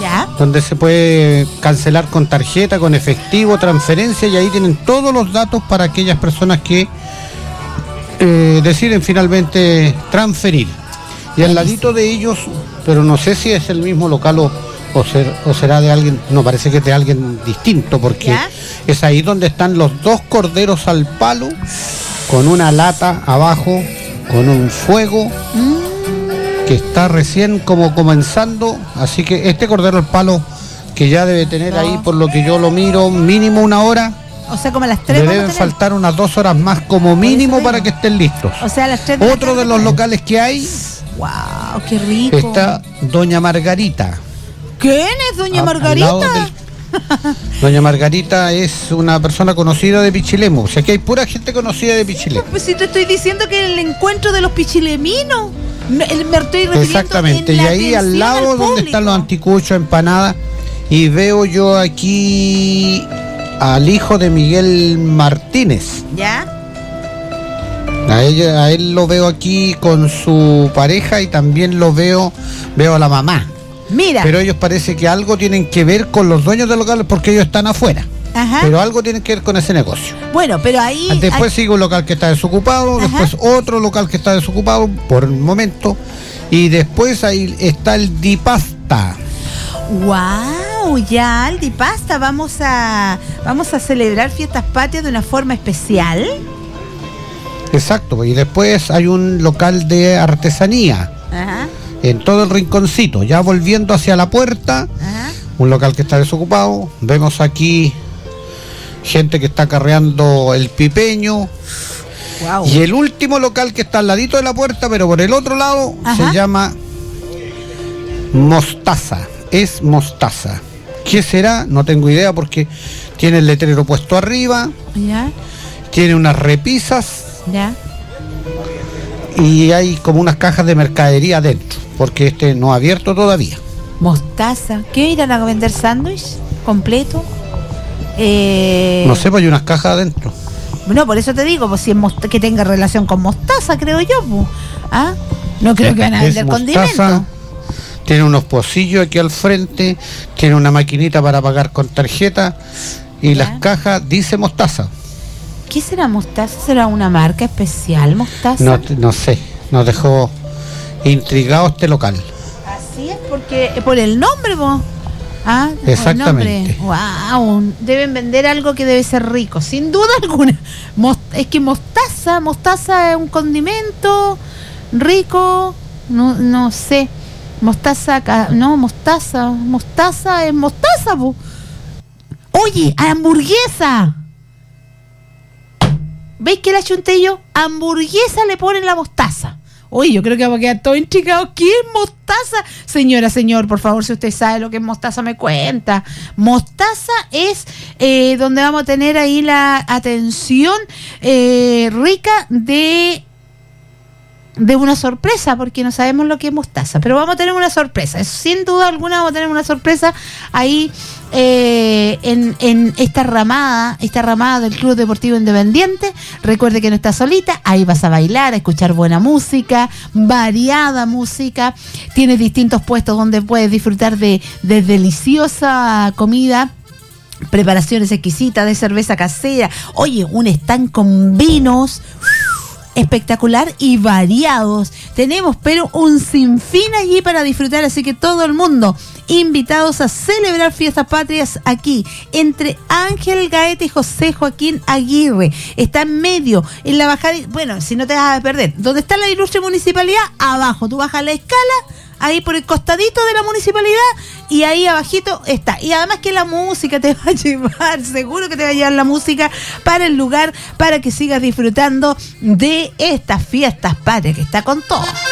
Ya. Donde se puede cancelar con tarjeta, con efectivo, transferencia, y ahí tienen todos los datos para aquellas personas que deciden finalmente transferir. Y al ladito de ellos, pero no sé si es el mismo local o será de alguien, no, parece que es de alguien distinto, porque ¿ya? Es ahí donde están los 2 corderos al palo, con una lata abajo, con un fuego que está recién como comenzando, así que este cordero al palo, que ya debe tener ahí, por lo que yo lo miro, mínimo 1 hora. O sea, como a las 3 le deben faltar unas 2 horas más como mínimo para que estén listos. O sea, a las 3 Otro de los locales que hay, ¡wow! ¡Qué rico! está Doña Margarita. ¿Quién es Doña Margarita? Doña Margarita es una persona conocida de Pichilemu. O sea que hay pura gente conocida de Pichilemu. Pues si te estoy diciendo que el encuentro de los pichileminos. Me estoy refiriendo. Exactamente, y ahí al lado donde están los anticuchos, empanadas, y veo yo aquí al hijo de Miguel Martínez. ¿Ya? A él lo veo aquí con su pareja, y también veo a la mamá. Mira. Pero ellos parece que algo tienen que ver con los dueños del local, porque ellos están afuera. Ajá. Pero algo tienen que ver con ese negocio. Bueno, pero ahí... Después sigue un local que está desocupado, ajá, después otro local que está desocupado por el momento, y después ahí está el Dipasta. ¡Wow! Ya, el Dipasta. Vamos a celebrar fiestas patrias de una forma especial. Exacto, y después hay un local de artesanía. Ajá. En todo el rinconcito, ya volviendo hacia la puerta. Ajá. Un local que está desocupado. Vemos aquí gente que está carreando el pipeño. Wow. Y el último local que está al ladito de la puerta, pero por el otro lado, ajá, se llama Mostaza. Es Mostaza. ¿Qué será? No tengo idea, porque tiene el letrero puesto arriba. Ya. Tiene unas repisas. Ya. Y hay como unas cajas de mercadería adentro, porque este no ha abierto todavía. Mostaza. ¿Qué irán a vender? ¿Sándwich completo? No sé, pues hay unas cajas adentro. No, por eso te digo, pues si es que tenga relación con mostaza, creo yo. Pues. ¿Ah? No creo que van a vender condimentos. Tiene unos pocillos aquí al frente, tiene una maquinita para pagar con tarjeta, y las cajas dice Mostaza. ¿Qué será Mostaza? ¿Será una marca especial, Mostaza? No sé, nos dejó intrigado este local. Así es, porque por el nombre, vos. Ah, exactamente. Wow, deben vender algo que debe ser rico, sin duda alguna. Es que mostaza es un condimento rico, no sé. Mostaza es mostaza, po. Oye, hamburguesa. ¿Veis que la chunté yo? Hamburguesa le ponen la mostaza. Oye, yo creo que vamos a quedar todos intrigados. ¿Qué es mostaza? Señora, señor, por favor, si usted sabe lo que es mostaza, me cuenta. Mostaza es donde vamos a tener ahí la atención rica de una sorpresa, porque no sabemos lo que es mostaza, pero vamos a tener una sorpresa. Sin duda alguna vamos a tener una sorpresa ahí en esta ramada del Club Deportivo Independiente. Recuerde que no está solita, ahí vas a bailar, a escuchar buena música, variada música. Tienes distintos puestos donde puedes disfrutar de deliciosa comida, preparaciones exquisitas de cerveza casera. Oye, un stand con vinos espectacular y variados. Tenemos pero un sinfín allí para disfrutar, así que todo el mundo invitados a celebrar fiestas patrias aquí entre Ángel Gaete y José Joaquín Aguirre. Está en medio, en la bajada, bueno, si no te vas a perder, donde está la ilustre municipalidad, abajo tú bajas la escala, ahí por el costadito de la municipalidad, y ahí abajito está. Y además que la música te va a llevar, seguro que te va a llevar la música para el lugar, para que sigas disfrutando de estas fiestas patrias, que está con todo.